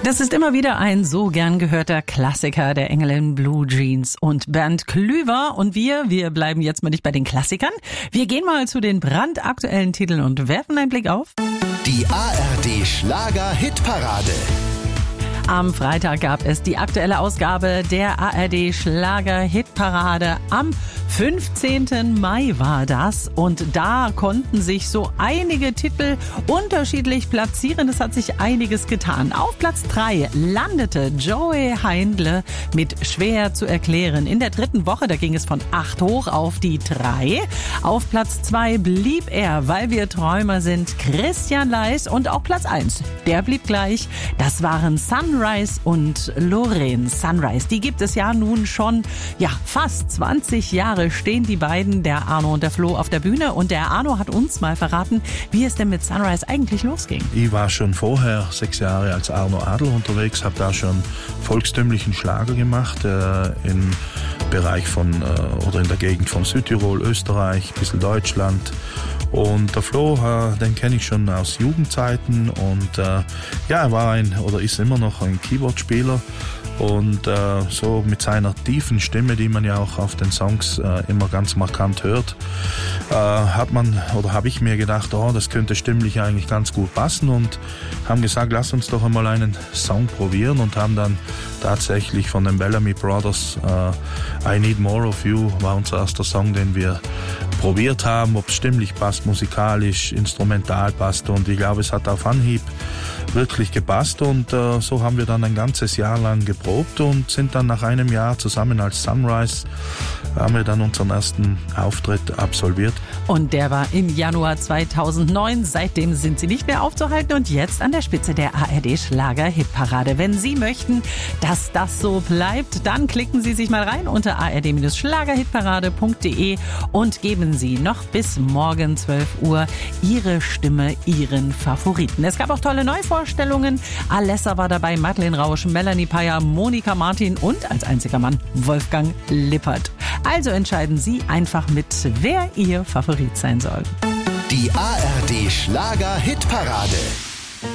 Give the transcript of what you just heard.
Das ist immer wieder ein so gern gehörter Klassiker der Engel in Blue Jeans und Bernd Klüver. Und wir bleiben jetzt mal nicht bei den Klassikern. Wir gehen mal zu den brandaktuellen Titeln und werfen einen Blick auf die ARD Schlager-Hitparade. Am Freitag gab es die aktuelle Ausgabe der ARD Schlager-Hitparade. Am 15. Mai war das und da konnten sich so einige Titel unterschiedlich platzieren. Es hat sich einiges getan. Auf Platz 3 landete Joey Heindle mit Schwer zu erklären. In der dritten Woche, da ging es von 8 hoch auf die 3. Auf Platz 2 blieb er, weil wir Träumer sind, Christian Leis, und auch Platz 1, der blieb gleich. Das waren Sunrise und Lorraine. Sunrise, die gibt es ja nun schon, fast 20 Jahre stehen die beiden, der Arno und der Flo, auf der Bühne. Und der Arno hat uns mal verraten, wie es denn mit Sunrise eigentlich losging. Ich war schon vorher 6 Jahre als Arno Adler unterwegs, habe da schon volkstümlichen Schlager gemacht, im Bereich von, oder in der Gegend von Südtirol, Österreich, ein bisschen Deutschland. Und der Flo, den kenne ich schon aus Jugendzeiten und er war ist immer noch ein Keyboardspieler und so mit seiner tiefen Stimme, die man ja auch auf den Songs immer ganz markant hört, habe ich mir gedacht, das könnte stimmlich eigentlich ganz gut passen und haben gesagt, lass uns doch einmal einen Song probieren und haben dann tatsächlich von den Bellamy Brothers I Need More of You war unser erster Song, den wir probiert haben, ob es stimmlich passt, musikalisch, instrumental passt, und ich glaube, es hat auf Anhieb wirklich gepasst und so haben wir dann ein ganzes Jahr lang geprobt und sind dann nach einem Jahr zusammen als Sunrise, haben wir dann unseren ersten Auftritt absolviert. Und der war im Januar 2009. Seitdem sind sie nicht mehr aufzuhalten und jetzt an der Spitze der ARD Schlager-Hitparade. Wenn Sie möchten, dass das so bleibt, dann klicken Sie sich mal rein unter ard-schlagerhitparade.de und geben Sie noch bis morgen 12 Uhr Ihre Stimme, Ihren Favoriten. Es gab auch tolle Neuvorstellungen. Alessa war dabei, Madeleine Rausch, Melanie Payer, Monika Martin und als einziger Mann Wolfgang Lippert. Also entscheiden Sie einfach mit, wer Ihr Favorit sein soll. Die ARD Schlager-Hitparade.